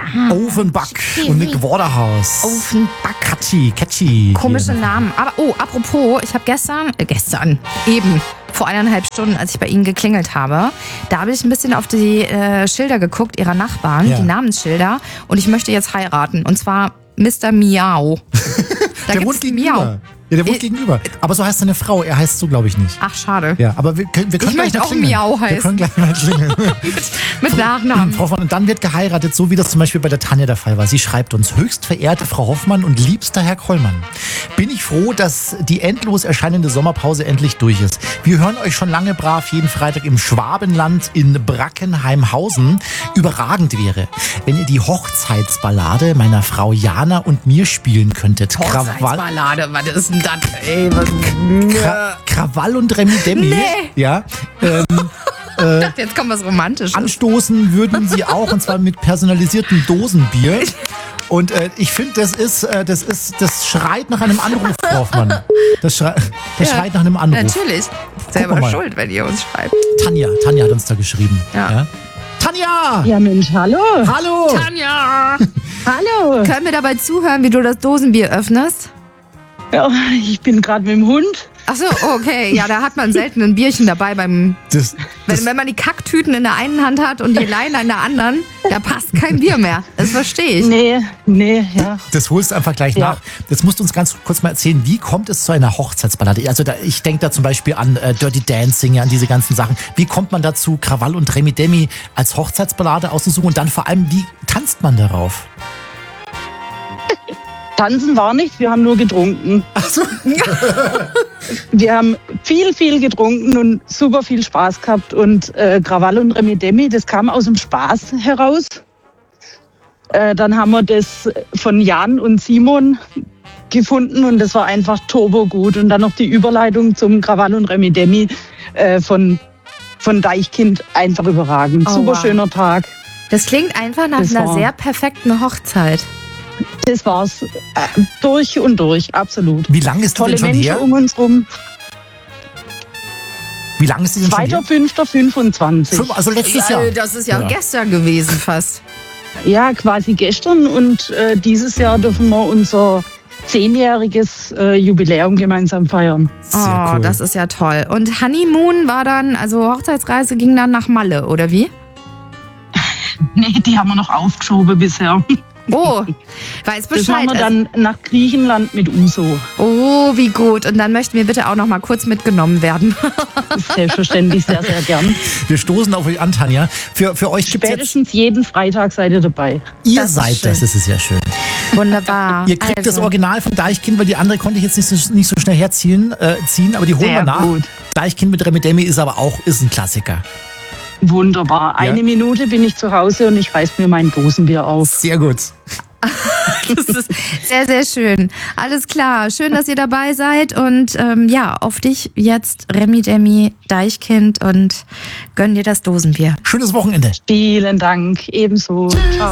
Ofenback und Nick Waterhouse. Ofenback. Catchy. Komische Namen. Aber, apropos, ich habe eben, vor 1,5 Stunden, als ich bei Ihnen geklingelt habe, da habe ich ein bisschen auf die Schilder geguckt, Ihrer Nachbarn, die Namensschilder. Und ich möchte jetzt heiraten. Und zwar Mr. Miau. Der wohnt gegenüber. Ja, der wohnt gegenüber. Aber so heißt seine Frau. Er heißt so, glaube ich, nicht. Ach, schade. Ja, aber wir können ich gleich möchte mal auch klingeln. Miau heißen. Wir können gleich mal klingeln. mit Nachnamen. Frau Hoffmann, und dann wird geheiratet, so wie das zum Beispiel bei der Tanja der Fall war. Sie schreibt uns: höchst verehrte Frau Hoffmann und liebster Herr Kollmann, bin ich froh, dass die endlos erscheinende Sommerpause endlich durch ist. Wir hören euch schon lange brav jeden Freitag im Schwabenland in Brackenheimhausen. Überragend wäre, wenn ihr die Hochzeitsballade meiner Frau Jana und mir spielen könntet. Hochzeitsballade, was ist denn das? Ey, Krawall und Remi Demi. Nee. Ja. Ich dachte, jetzt kommt was Romantisches. Anstoßen würden sie auch, und zwar mit personalisiertem Dosenbier. Und ich finde, das schreit nach einem Anruf, Frau Hoffmann. Das schreit nach einem Anruf. Natürlich. Selber schuld, wenn ihr uns schreibt. Tanja hat uns da geschrieben. Ja. Tanja! Ja, Mensch, hallo. Hallo! Tanja! Hallo. Können wir dabei zuhören, wie du das Dosenbier öffnest? Ja, ich bin gerade mit dem Hund. Ach so, okay. Ja, da hat man selten ein Bierchen dabei beim... Wenn man die Kacktüten in der einen Hand hat und die Leine in der anderen, da passt kein Bier mehr. Das verstehe ich. Nee, ja. Das holst du einfach gleich nach. Das musst du uns ganz kurz mal erzählen. Wie kommt es zu einer Hochzeitsballade? Also ich denke da zum Beispiel an Dirty Dancing, an diese ganzen Sachen. Wie kommt man dazu, Krawall und Remi Demi als Hochzeitsballade auszusuchen? Und dann vor allem, wie tanzt man darauf? Tanzen war nicht, wir haben nur getrunken. Ach so. Wir haben viel getrunken und super viel Spaß gehabt. Und Krawall und Remi Demi, das kam aus dem Spaß heraus. Dann haben wir das von Jan und Simon gefunden und das war einfach turbo gut. Und dann noch die Überleitung zum Krawall und Remi Demi von Deichkind, einfach überragend. Oh, super wow. schöner Tag. Das klingt einfach nach einer sehr perfekten Hochzeit. Das war's. Durch und durch, absolut. Wie lange ist das denn schon Menschen her? um uns rum. Wie lange ist die denn schon her? 2.5.25. Also letztes Jahr. Das ist ja gestern gewesen fast. Ja, quasi gestern. Und dieses Jahr dürfen wir unser 10-jähriges Jubiläum gemeinsam feiern. Sehr cool. Das ist ja toll. Und Honeymoon war dann, also Hochzeitsreise ging dann nach Malle, oder wie? Nee, die haben wir noch aufgeschoben bisher. Oh, weiß Bescheid. Das machen wir dann nach Griechenland mit Uso. Oh, wie gut. Und dann möchten wir bitte auch noch mal kurz mitgenommen werden. Selbstverständlich, sehr, sehr gern. Wir stoßen auf euch an, Tanja. Für euch gibt es jetzt... Spätestens jeden Freitag seid ihr dabei. Ihr Das ist seid schön. das ist ja schön. Wunderbar. Ihr kriegt das Original von Deichkind, weil die andere konnte ich jetzt nicht so schnell herziehen, aber die holen wir Sehr nach. gut. Deichkind mit Remi Demi ist aber auch ein Klassiker. Wunderbar. Ja. Eine Minute bin ich zu Hause und ich reiß mir mein Dosenbier auf. Sehr gut. Das ist sehr, sehr schön. Alles klar. Schön, dass ihr dabei seid. Und auf dich jetzt Remi Demi, Deichkind und gönn dir das Dosenbier. Schönes Wochenende. Vielen Dank. Ebenso. Ciao.